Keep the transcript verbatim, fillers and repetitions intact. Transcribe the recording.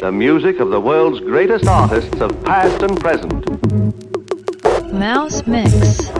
The music of the world's greatest artists of past and present. Mouse Mix.